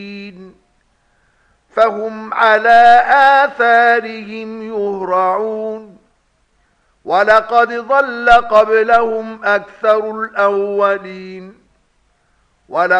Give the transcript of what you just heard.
فهم على آثارهم يهرعون ولقد ضل قبلهم أكثر الأولين